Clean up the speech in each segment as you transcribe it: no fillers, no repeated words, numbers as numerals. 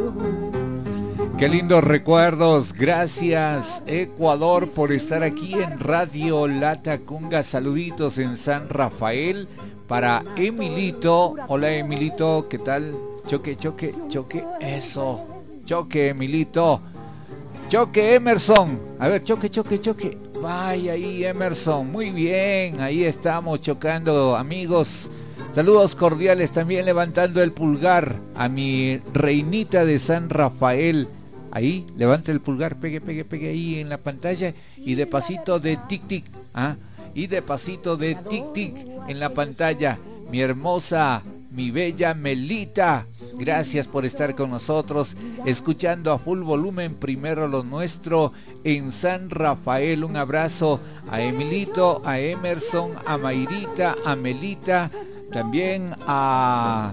Qué lindos recuerdos. Gracias, Ecuador, por estar aquí en Radio La Tacunga. Saluditos en San Rafael para Emilito. Hola, Emilito, ¿qué tal? Choque, choque, choque. Eso. Choque, Emilito. Choque, Emerson. A ver, choque, choque, choque. Vaya ahí, Emerson. Muy bien. Ahí estamos chocando, amigos. Saludos cordiales, también levantando el pulgar a mi reinita de San Rafael. Ahí, levante el pulgar, pegue, pegue, pegue ahí en la pantalla. Y de pasito de tic-tic. ¿Ah? Y de pasito de tic-tic en la pantalla. Mi hermosa, mi bella Melita, gracias por estar con nosotros, escuchando a full volumen Primero lo Nuestro en San Rafael. Un abrazo a Emilito, a Emerson, a Mayrita, a Melita, también a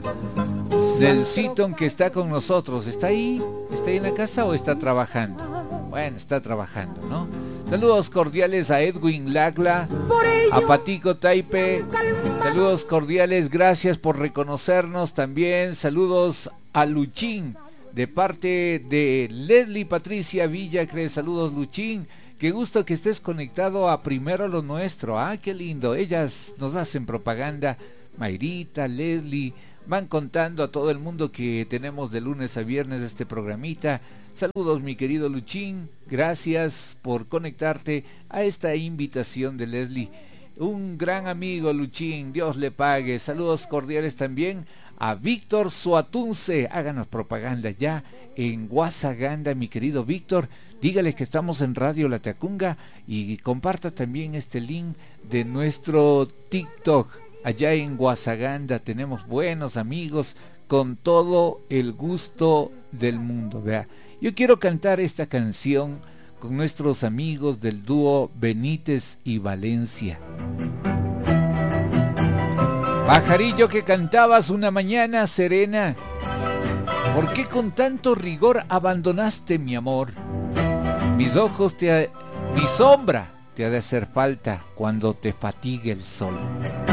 Celciton, que está con nosotros. ¿Está ahí? ¿Está ahí en la casa o está trabajando? Bueno, está trabajando, ¿no? Saludos cordiales a Edwin Lagla, a Patico Taipe. Saludos cordiales, gracias por reconocernos también. Saludos a Luchín, de parte de Leslie Patricia Villacre. Saludos, Luchín. Qué gusto que estés conectado a Primero lo Nuestro. Ah, qué lindo. Ellas nos hacen propaganda. Mayrita, Leslie, van contando a todo el mundo que tenemos de lunes a viernes este programita. Saludos, mi querido Luchín. Gracias por conectarte a esta invitación de Leslie. Un gran amigo, Luchín, Dios le pague. Saludos cordiales también a Víctor Suatunce. Háganos propaganda ya en Guasaganda, mi querido Víctor. Dígale que estamos en Radio La Tacunga y comparta también este link de nuestro TikTok. Allá en Guasaganda tenemos buenos amigos con todo el gusto del mundo. Vea, yo quiero cantar esta canción con nuestros amigos del dúo Benítez y Valencia. Pajarillo que cantabas una mañana serena, ¿por qué con tanto rigor abandonaste mi amor? Mi sombra te ha de hacer falta cuando te fatigue el sol.